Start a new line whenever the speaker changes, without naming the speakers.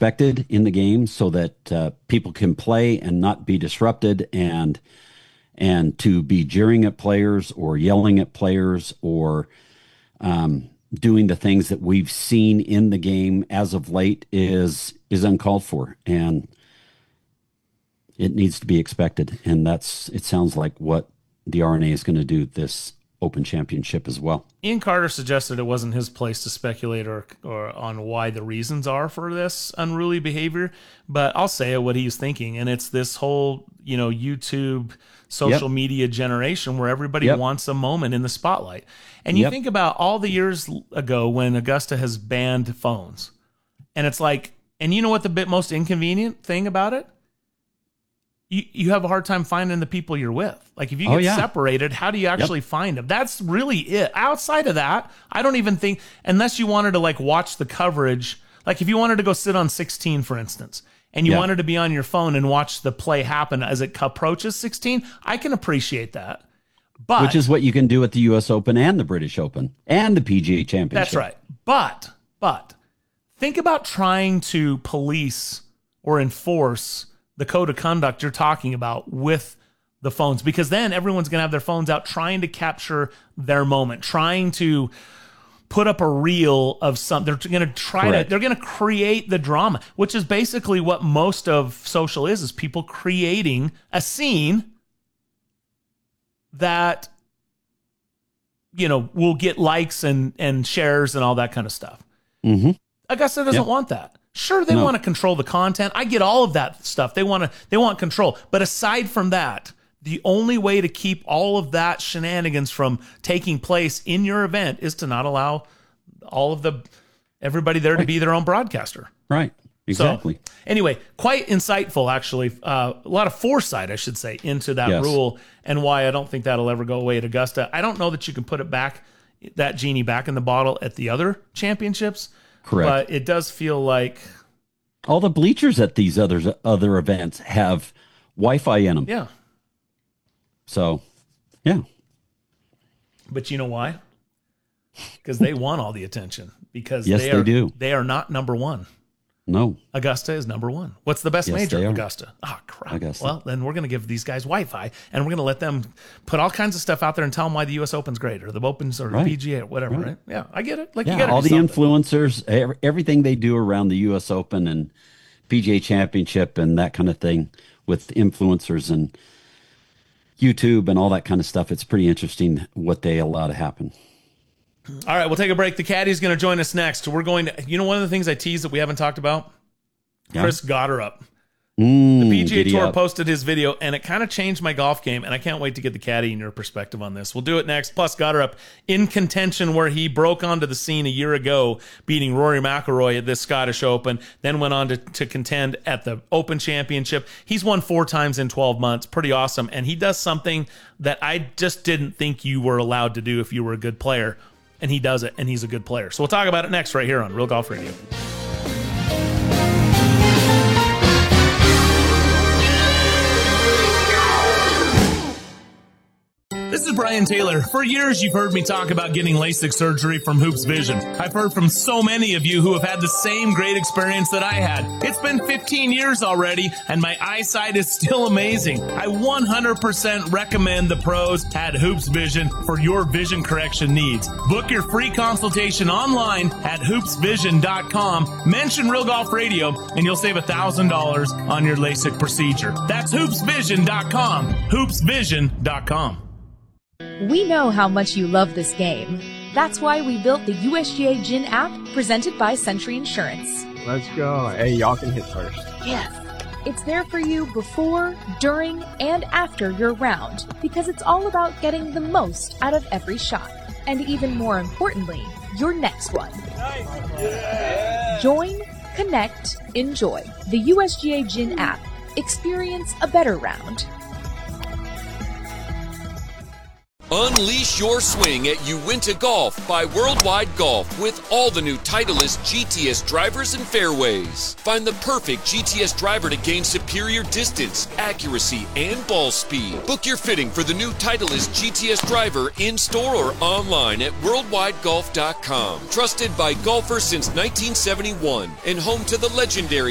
expected in the game so that people can play and not be disrupted, and to be jeering at players or yelling at players or doing the things that we've seen in the game as of late is uncalled for, and it needs to be expected. And it sounds like what the RNA is going to do this Open Championship as well.
Ian Carter suggested it wasn't his place to speculate or on why the reasons are for this unruly behavior, but I'll say what he's thinking, and it's this whole, YouTube social media generation where everybody wants a moment in the spotlight. And you think about all the years ago when Augusta has banned phones, and it's like, and you know what the most inconvenient thing about it? You have a hard time finding the people you're with. Like if you get separated, how do you actually find them? That's really it. Outside of that, I don't even think, unless you wanted to like watch the coverage, like if you wanted to go sit on 16, for instance, and you wanted to be on your phone and watch the play happen as it approaches 16, I can appreciate that. But
which is what you can do at the US Open and the British Open and the PGA Championship.
That's right. But think about trying to police or enforce the code of conduct you're talking about with the phones, because then everyone's going to have their phones out trying to capture their moment, trying to put up a reel of something. They're going to they're going to create the drama, which is basically what most of social is people creating a scene that, will get likes and shares and all that kind of stuff.
Mm-hmm.
Augusta doesn't want that. Sure, they want to control the content. I get all of that stuff. They want control. But aside from that, the only way to keep all of that shenanigans from taking place in your event is to not allow everybody there to be their own broadcaster.
Right. Exactly.
So, anyway, quite insightful, actually. A lot of foresight, I should say, into that rule, and why I don't think that'll ever go away at Augusta. I don't know that you can put that genie back in the bottle at the other championships.
Correct.
But it does feel like
all the bleachers at these other events have Wi-Fi in them.
Yeah.
So, yeah.
But you know why? Because they want all the attention. Because
they do.
They are not number one.
No.
Augusta is number one. What's the best major? Augusta. Oh, crap.
Augusta.
Well, then we're going to give these guys Wi-Fi, and we're going to let them put all kinds of stuff out there and tell them why the U.S. Open's great, or the Opens, or the PGA, or whatever, right? Yeah, I get it. Like, you got
all the influencers, everything they do around the U.S. Open and PGA Championship and that kind of thing with influencers and YouTube and all that kind of stuff. It's pretty interesting what they allow to happen.
All right, we'll take a break. The caddy's going to join us next. We're going to, one of the things I teased that we haven't talked about? Chris Gotterup. The PGA Tour posted his video, and it kind of changed my golf game, and I can't wait to get the caddy and your perspective on this. We'll do it next. Plus, Gotterup in contention, where he broke onto the scene a year ago, beating Rory McIlroy at this Scottish Open, then went on to contend at the Open Championship. He's won 4 times in 12 months. Pretty awesome. And he does something that I just didn't think you were allowed to do if you were a good player. And he does it, and he's a good player. So we'll talk about it next right here on Real Golf Radio. This is Brian Taylor. For years, you've heard me talk about getting LASIK surgery from Hoops Vision. I've heard from so many of you who have had the same great experience that I had. It's been 15 years already, and my eyesight is still amazing. I 100% recommend the pros at Hoops Vision for your vision correction needs. Book your free consultation online at hoopsvision.com. Mention Real Golf Radio, and you'll save $1,000 on your LASIK procedure. That's hoopsvision.com. hoopsvision.com.
We know how much you love this game. That's why we built the USGA Gin app presented by Century Insurance.
Let's go. Hey, y'all can hit first.
Yes. It's there for you before, during, and after your round, because it's all about getting the most out of every shot. And even more importantly, your next one.
Nice. Yeah.
Join, connect, enjoy. The USGA Gin app. Experience a better round.
Unleash your swing at Uinta Golf by Worldwide Golf with all the new Titleist GTS drivers and fairways. Find the perfect GTS driver to gain superior distance, accuracy, and ball speed. Book your fitting for the new Titleist GTS driver in-store or online at worldwidegolf.com. Trusted by golfers since 1971 and home to the legendary